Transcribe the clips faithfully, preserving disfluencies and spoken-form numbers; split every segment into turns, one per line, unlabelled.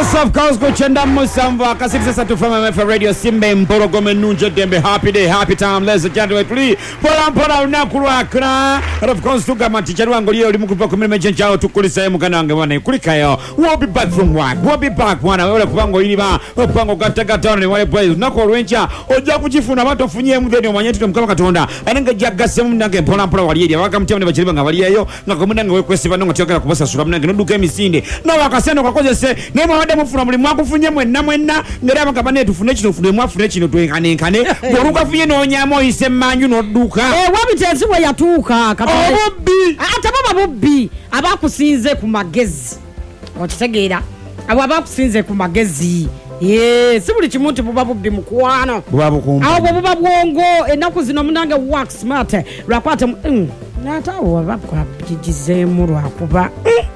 Yes, of course, kuchenda musamba kasiri satu from M F Radio Simbe Mborogome Nunje Dembe. Happy day, happy time, ladies and gentlemen. Please, pola pola unakura kra. And of course, tuga maticharu angoli oli mukupa kumile mechenchao tukuli saye mukana ange wana kulika yo. We'll be back from work. We'll be back wana. Wale kupango iliba, kupango kataka tano ni wale boys. Nako wencha oja kuchifuna watu funye mudeni mwanyetu mkama katonda. Anenge jaga semu mnange pola pola waliyedi. Waka mtiamu ni bachiriba nga waliyeyo. Ngako mnange wewe kwesi banonga tiyoka kubasa sura mnange nuduke misinde. Na wakaseno kwa koze se nema wade mufuna muli mwaku funye mwenna mwenna ngera bakabane tufune kino fune mwafune kino twekane kane boruka funye no nyamo ise manyu no duka
eh wabitenzi we yatuka
katale obbi
ata baba bobbi abakusinze ku magezi okitegera abo abakusinze ku magezi ye sibuli kimuntu buba bobbi mukwano
buba bukumbu
abo buba bwongo enaku zino munange work smart lwakwate mm. Natawo babwa bijizemu lwakuba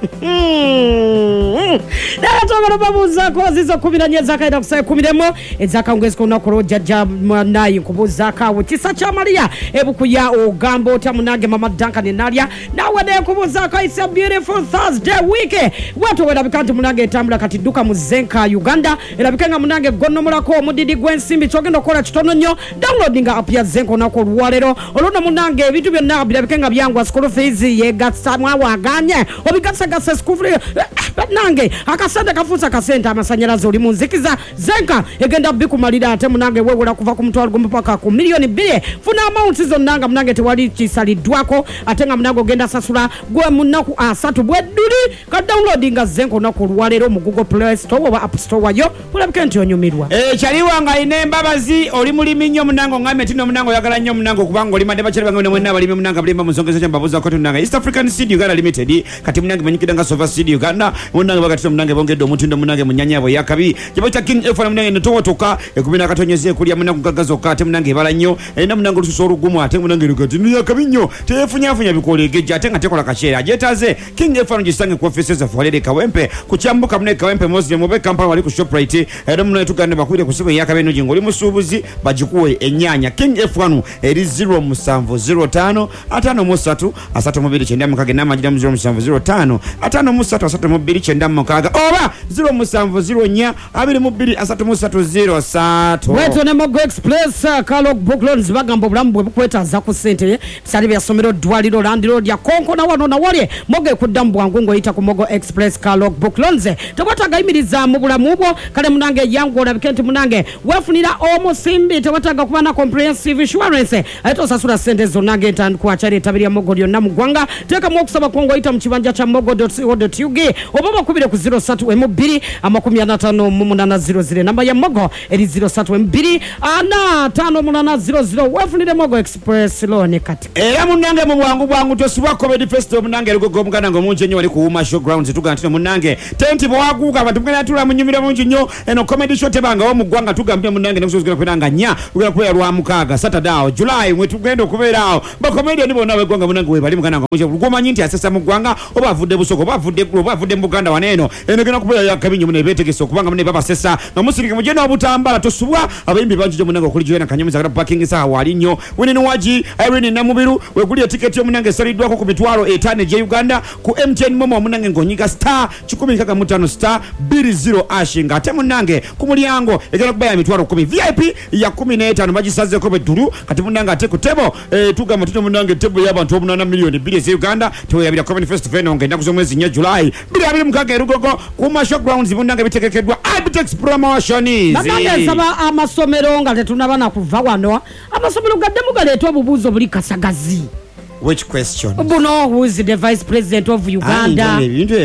Natawo babuza ko zizo kubiranye zakaida kusaye kumiremo ezaka ngwezi ko nakoro jajja nayi kubuza kawo kisa cha Maria ebukuya ogambo tamunage mama Duncan Nalia nawe ne kubuza ka it's a beautiful Thursday week watu wera bikanti munage tambula kati duka muzenka Uganda era bikenga munage gonno mulako mudidi gwensimbi chogendo kola kitono nyo downloading app ya zenko nako lwalero olono munage bitu byonna bikenga byangwa school fees ye gatsa mwawaganye obigatsa gatsa school fees nange akasanda kafusa kasenta amasanyalazo oli munzikiza zenka egenda bikumalira ate munange wewola kuva ku mutwalo gomba paka ku milioni bbiri funa amount zo nanga munange tewali kisalidwako atenga munango genda sasula gwe munaku asatu bweduli ka downloading zenko nako lwalero mu Google Play Store oba App Store wayo kulabika nti onyumirwa
eh chaliwa nga ine mbabazi oli mulimi nnyo munango ngame tino munango yagala nnyo munango kubanga oli madeba chaliwa ngone mwenna balimi munanga balima muzongezo cha mbabuza ko tunanga East African Seed Uganda Limited kati munange manyikida nga Sova Seed Uganda munange bakati munange bongedo mutindo munange munyanya abo yakabi kibocha King F munange ntowotoka ekubina katonyeze kulya munange kugagazo kate munange bala nnyo ena munange lususo rugumu ate munange lukati ni yakabi nnyo tefunya funya bikolegeje ate ngate kola kashera ajetaze King F njisange ku offices of Walede Kawempe kuchambuka munange Kawempe Muslim mobe Kampala wali ku Shoprite era munange tukande bakwire kusibo yakabi nno ngoli musubuzi bajikuwe enyanya King F eri zero musanvu zero tano atano musatu asatu mubiri chenda mukage namajira zero musanvu zero tano atano musatu asatu mubiri chenda mukaga oba zero musanvu zero nya abiri mubiri asatu musatu zero sato
weto ne Mogo Express uh, Kalog Book Loans bagambo bulambwe bukweta za ku sente bisali bya somero dwaliro landiro lya konko na wano na wale Mogo kudambu wangungo ita ku Mogo Express Kalog Book Loans tewataga imiriza mu bulamu bwo kale munange yangu olabikenti munange wefunira omusimbi tewataga kubana comprehensive insurance aito sasura sente zonage tan ku achari tabiri ya Mogo lyonna mugwanga teka mu okusaba kongo ita mu kibanja cha mogo dot co dot u k obaba kubire ku zero three emu bbiri amakumi atano mu munana zero zero namba ya Mogo eri zero three emu bbiri ana tano munana zero zero wefunire Mogo Express loan kati
era munange mu bwangu bwangu tosubwa comedy festival munange lugogo mugana ngo munje nyo wali ku Uma Showgrounds tugantino munange tenti bwaguka abantu mugana tula munyumira munji nyo eno comedy show tebanga wo mugwanga tugambye munange nekusuzgira kwenda nya ugera kwa lwa mukaga Saturday July mwe tugendo kuberao ba comedy nibo nawe gwanga munange we bali mugana ngo munje lugoma nyinti asesa mugwanga oba vude busoko ba vude glo ba vude muganda waneno eno gena kubera yakabinyo mune betegeso kubanga mune baba sesa ngamusirike mujeno obutambala tosubwa abayimbi banjije munange kuli joina kanyamuza kala parking sa wali nyo wenene waji Irene na mubiru we kuli ticket yo munange salidwa ko ku mitwalo etane je Uganda ku M T N momo munange ngonyika star kikumi kaka mutano star two zero ashinga ate munange ku mulyango egera kubaya mitwalo kumi V I P ya kumi na tano bajisaze ko beduru kati munange ate ku tebo eh tugamba tuto munange tebo y'abantu obunana milioni two za Uganda to yabira comedy festival no ngenda kuzomwezi nya July two abiri mukage rugogo ku ma showgrounds munange bitekekedwa Abitex promotion is
Nange saba amasomero nga tetunabana kuva wano amasomero gadde mugaletwa bubuzo buli kasagazi.
Which question?
Buno, who is the vice president of Uganda?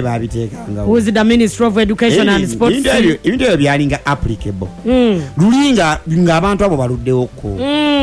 Who is the minister of education and sports?
Even though we are applicable. Lulinga nga abantu abo baludde okko.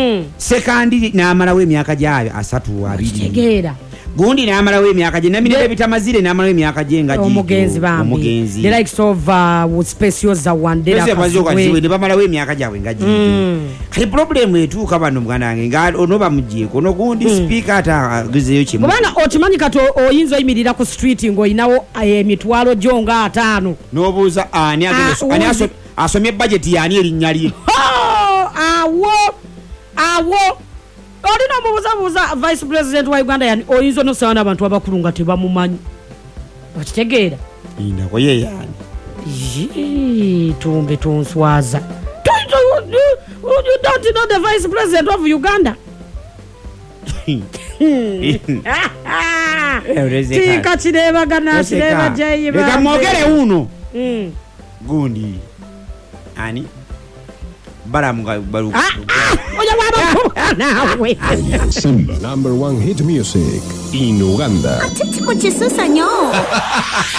Second namala we myaka jayo asatu abiri.
Tegera.
Gundi namala we myaka je namine bitamazire namala we myaka je ngaji.
Omugenzi bambi. Omugenzi. The likes of uh, special za wandera.
Ese bazo kwaziwe ne bamala we myaka jawe ngaji. Kali problem etu kabano mwanange nga onoba mujiko no gundi speaker ata gizeyo chimu.
Bana ochimanyi kato oyinzo yimirira ku street ngo inawo emitwalo jonga atano.
Nobuza ani ageso ani aso asomye budget yani erinyali.
Awo awo Odino mubuza buza vice president wa Uganda yani oyinzo no sawana abantu abakulunga tebamumanyi. Bakitegeera.
Inda ko ye yani.
Yee, tumbe tunswaza. You, you, you don't know the vice president of Uganda? Tika chideva gana chideva jayi ba.
Leka mwogere uno.
Mm.
Gundi. Ani? Baramuga baru.
Ah ah. Oya waba nawe.
Simba number one hit music in Uganda.
Atiti kuchisusa nyo.